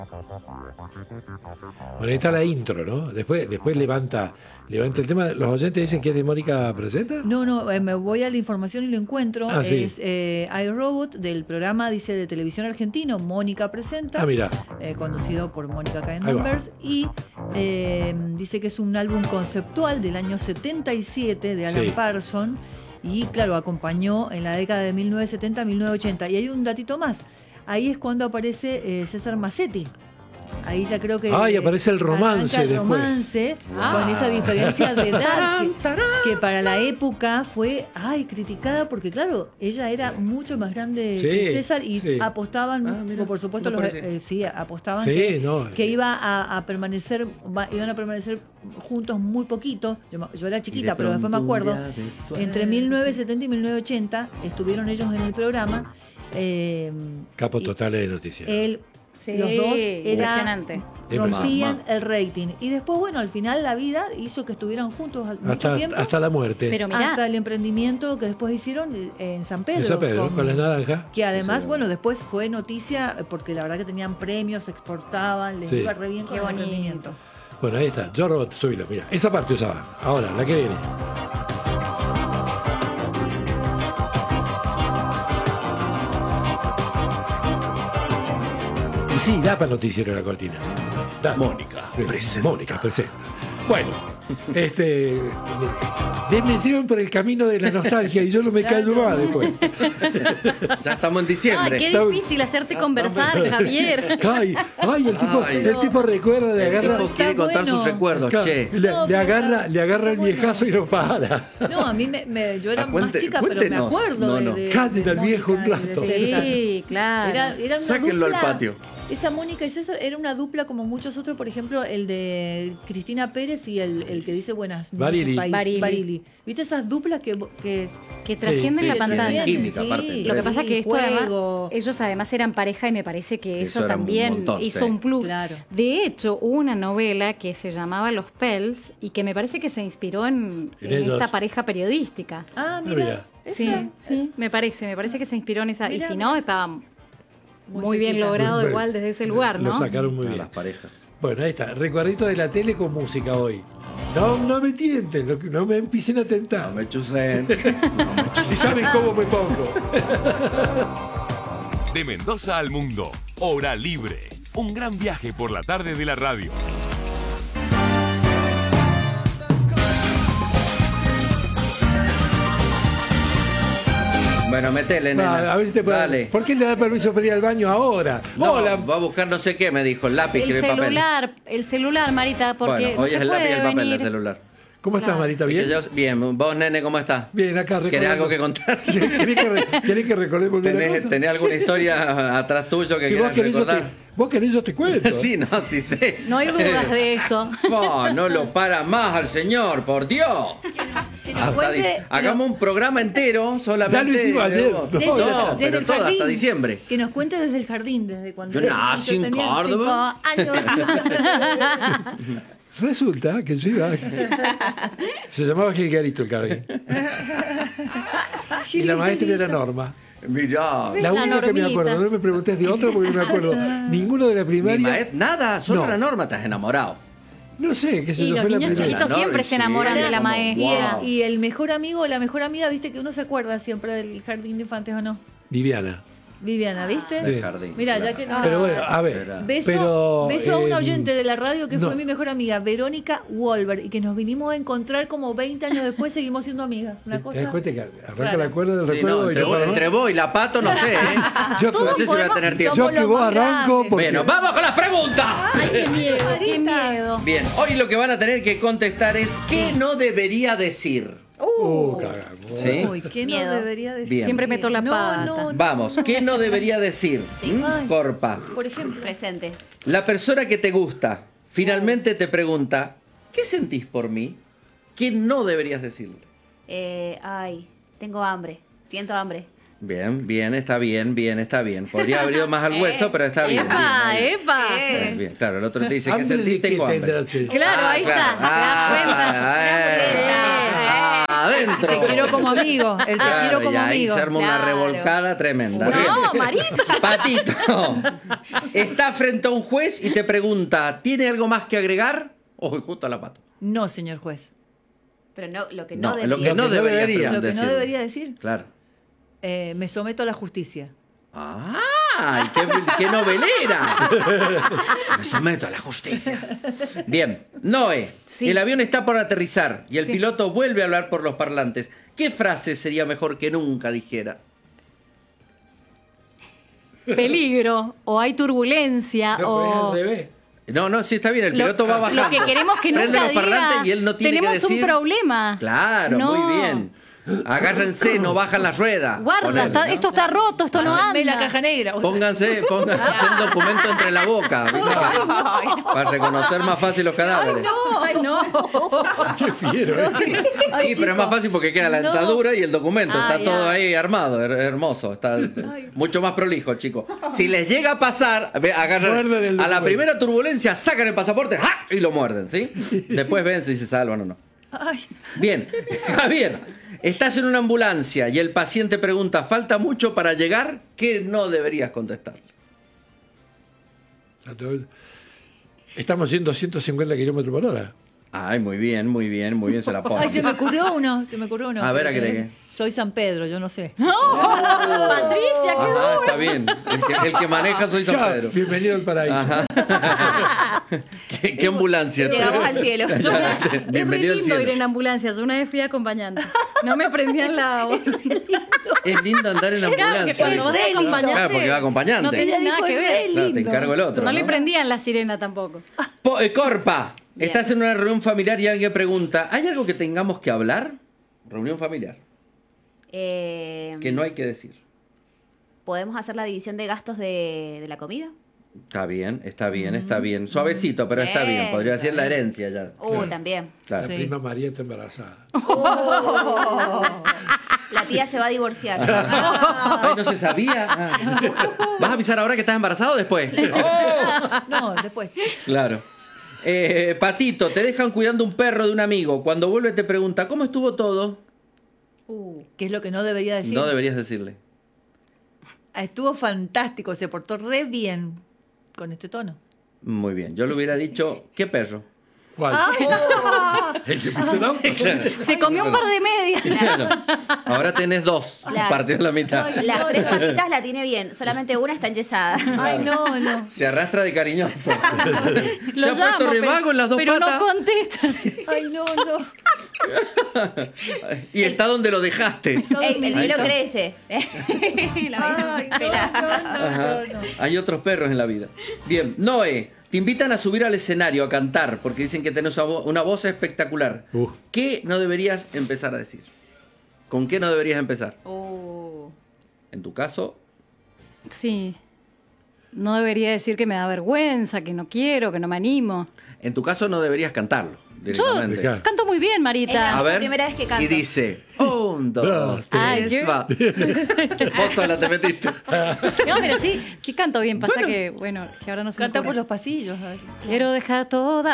Bueno, ahí está la intro, ¿no? Después levanta el tema. ¿Los oyentes dicen que es de Mónica Presenta? No, me voy a la información y lo encuentro. Sí. Es iRobot, del programa, dice, de televisión argentino, Mónica Presenta. Mira. Conducido por Mónica Caen Ahí va. Numbers. Y dice que es un álbum conceptual del año 77 de Alan Sí. Parsons. Y claro, acompañó en la década de 1970 a 1980. Y hay un datito más. Ahí es cuando aparece César Massetti. Ahí ya creo que aparece el romance arranca el después. romance, con esa diferencia de edad que para la época fue criticada, porque claro, ella era mucho más grande que César y apostaban, mira, por supuesto, no apostaban Sí, que iban a permanecer juntos muy poquito. Yo era chiquita, pero después me acuerdo. Entre 1970 y 1980 estuvieron ellos en el programa. Capo totales de noticias. Sí, los dos impresionante. rompían el rating. Y después, bueno, al final la vida hizo que estuvieran juntos mucho tiempo. Hasta la muerte. Pero mirá, hasta el emprendimiento que después hicieron en San Pedro. En San Pedro, con las naranjas. Que además, bueno, después fue noticia porque la verdad que tenían premios, exportaban, les iba re bien con el emprendimiento. Bueno, ahí está. Yo Robot, subilo, mira. Esa parte usaba. Ahora, la que viene. Y sí, da para noticiero la cortina. Da. Mónica presenta. Bueno, me llevan por el camino de la nostalgia y yo no me callo más después. Ya estamos en diciembre. qué difícil hacerte conversar, Javier. El tipo recuerda, le agarra. El tipo quiere contar sus recuerdos, Claro, che. le agarra el viejazo y no para. No, a mí yo era más chica, pero me cuéntenos. acuerdo No. de al viejo un Mónica y de rato. César. Sí, claro. Era una Sáquenlo al dupla. patio. Esa Mónica y César era una dupla como muchos otros, por ejemplo, el de Cristina Pérez y el que dice buenas noches, Barili. Barili. ¿Viste esas duplas que trascienden la pantalla. Química, aparte. Lo que pasa es que esto juego. además, ellos además eran pareja y me parece que Eso eso era un también montón, hizo sí. un plus. Claro. De hecho, hubo una novela que se llamaba Los Pels y que me parece que se inspiró en ellos. esta pareja periodística. Mira. Sí, me parece que se inspiró en esa. Mira, y si no, estaba muy bien cerquita. logrado Bueno, igual desde ese lugar, Lo ¿no? sacaron muy A bien. las parejas. Bueno, ahí está. Recuerdito de la tele con música hoy. No me tienten, no me empiecen a tentar. No me chusen. Si saben cómo me pongo. De Mendoza al mundo, Hora Libre. Un gran viaje por la tarde de la radio. Bueno, metele, nena. A ver si te puedo. Dale. ¿Por qué le da permiso para ir al baño ahora? No, Hola. va a buscar no sé qué, me dijo. El lápiz, El celular, Marita, porque Bueno, no hoy se es el lápiz y puede el papel venir. del celular. ¿Cómo estás, Marita? ¿Bien? Bien. ¿Vos, nene, cómo estás? Bien, acá ¿Querés algo que contar? ¿Querés que recordemos una cosa? ¿Tenés alguna historia atrás tuyo que Si vos quieras querés, recordar? vos querés, yo te cuento. Sí, no, sí sé. No hay dudas de eso. No lo para más al señor, por Dios. Hagamos un programa entero solamente. Ya lo hicimos ayer. No, Desde pero el todo jardín. hasta diciembre. Que nos cuente desde el jardín, desde cuando Yo nací en tenía Córdoba. 5 años. Resulta que se llamaba Gilgarito el jardín. Y la maestra era Norma. Mirá. La única que me Normita. acuerdo, no me preguntes de otra porque no me acuerdo. Ninguno de la primaria. Nada, solo No. la Norma, estás enamorado. No sé, qué sé Y yo, los fue la niños primera. chiquitos siempre se enamoran de la como, maestra. wow. Y el mejor amigo o la mejor amiga, viste que uno se acuerda siempre del jardín de infantes o no. Viviana. Viviana, ¿viste? Del jardín. Mira, claro. ya que no. Pero bueno, a ver. Era- Beso a una oyente de la radio que no. fue mi mejor amiga, Verónica Wolver, y que nos vinimos a encontrar como 20 años después, seguimos siendo amigas. Una ¿Te cosa. das cuenta que arranca Claro. la cuerda del Sí, recuerdo no, y te acuerdas, ¿no? entre vos y la Pato, no sé, ¿eh? Yo, No sé si voy a tener tiempo. yo que vos arranco porque... Bueno, vamos con las preguntas. Ay, qué miedo. Bien, hoy lo que van a tener que contestar es ¿qué no debería decir? Cagamos. ¿Sí? Uy, ¿qué Miedo. no debería decir? Bien. Siempre meto la pata. No, Vamos, ¿qué no debería decir? Ay. Corpa. Por ejemplo. Presente. La persona que te gusta finalmente te pregunta ¿qué sentís por mí? ¿Qué no deberías decirle? Tengo hambre. Siento hambre. Bien, está bien. Podría haber ido más al hueso, pero está bien. ¡Epa, bien. epa! Bien, claro, el otro te dice ¿qué ¿Hambre de sentís? qué Tengo hambre. tendrá, che? Claro, ahí está. ¿Te das cuenta? Ah, adentro. Te quiero como amigo. El te Claro, quiero como y ahí amigo. se arma una Claro. revolcada tremenda. No, Bien. Marita. Patito, está frente a un juez y te pregunta, ¿tiene algo más que agregar? Ojo, justo a la pata. No, señor juez. Pero no, lo que No, no, lo que debería. no debería. debería. Lo que no decirle. debería decir. Claro. Me someto a la justicia. ¡Ay, qué novelera! Me someto a la justicia. Bien, Noé, Sí. el avión está por aterrizar y el Sí. piloto vuelve a hablar por los parlantes. ¿Qué frase sería mejor que nunca dijera? Peligro, o hay turbulencia, No, pero es al o... revés. No, sí, está bien, el piloto va bajando. Lo que queremos que Prende nunca los parlantes diga, y él no tiene tenemos que decir... un problema. Claro, No. muy bien. Agárrense, no bajan las ruedas. Guarda, Ponele, ¿no? esto está roto, esto no Haceme la anda. caja negra. Pónganse el documento entre la boca, ¿viste? Para reconocer más fácil los cadáveres. Ay, no. Qué fiero, ¿eh? Sí, pero es más fácil porque queda la dentadura y el documento. Ah, Está ya. todo ahí armado, hermoso. Está mucho más prolijo, chicos. Si les llega a pasar, agarran Muerden el a la documento. primera turbulencia, sacan el pasaporte ¡ja! Y lo muerden, ¿sí? Después ven si se salvan o no. Ay, Bien, Javier, estás en una ambulancia y el paciente pregunta, ¿falta mucho para llegar? ¿Qué no deberías contestar? Estamos yendo 150 kilómetros por hora. Ay, muy bien, se la pone. ay, se me ocurrió uno. A ver, agregue. Soy San Pedro, yo no sé. Patricia, qué Ajá, duro. está bien. El que maneja soy San Chao, Pedro. bienvenido al paraíso. Ajá. ¿Qué ambulancia? Llegamos al cielo. Es re Bienvenido al lindo ir cielo. en ambulancias. Una vez fui acompañante. No me prendían la voz. Es lindo andar en Claro, que ambulancia. cuando vas de dijo. acompañante. Claro, porque va acompañante. No tenía Ella nada dijo, que es ver. re Claro, te encargo el otro. No ¿no? le prendían la sirena tampoco. Corpa, Bien. estás en una reunión familiar y alguien pregunta, ¿hay algo que tengamos que hablar? Reunión familiar. Que no hay que decir. ¿Podemos hacer la división de gastos de la comida? Está bien, está bien, está bien. Suavecito, pero está bien. Bien, Podría está ser la bien. herencia ya. También. Claro. La Sí. prima María está embarazada. La tía se va a divorciar. Ay, no se sabía. ¿Vas a avisar ahora que estás embarazado o después? ¡Oh! No, después. Claro. Patito, te dejan cuidando un perro de un amigo. Cuando vuelve te pregunta, ¿cómo estuvo todo? ¿Qué es lo que no debería decir? No deberías decirle. Estuvo fantástico, se portó re bien con este tono. Muy bien. Yo le hubiera dicho, ¿qué perro? ¿Cuál? ¿El que puso el auto? Se comió un par de medias. Claro. Ahora tenés dos Claro. partidos en la mitad. Las tres patitas la tiene bien, solamente una está enyesada. Ay, no, no. Se arrastra de cariñoso. Lo Se ha puesto llamo, re vago en las dos pero patas. no contesta. Ay, no, no. Y está donde lo dejaste. El Ahí hilo está. crece. La Ay, misma pelada. Ajá. Hay otros perros en la vida. Bien, Noé, te invitan a subir al escenario a cantar porque dicen que tenés una voz espectacular. ¿Qué no deberías empezar a decir? ¿Con qué no deberías empezar? En tu caso, Sí. No debería decir que me da vergüenza, que no quiero, que no me animo. no deberías cantarlo directamente. Yo- Canto muy bien, Marita. A ver, primera vez que canto. y dice, 1, 2, Ay, 3, qué- va. Vos sola te metiste. No, pero sí canto bien. Pasa que, bueno, que ahora no se me Canta ocurre. por los pasillos. a ver. Quiero dejar toda